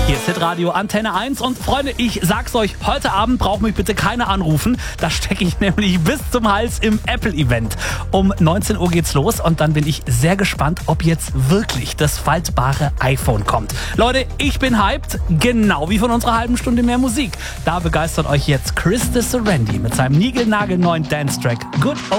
Hier ist Hitradio Antenne 1 und Freunde, ich sag's euch, heute Abend braucht mich bitte keiner anrufen. Da stecke ich nämlich bis zum Hals im Apple-Event. Um 19 Uhr geht's los und dann bin ich sehr gespannt, ob jetzt wirklich das faltbare iPhone kommt. Leute, ich bin hyped, genau wie von unserer halben Stunde mehr Musik. Da begeistert euch jetzt Chris de Serendi mit seinem niegelnagelneuen Dance-Track Good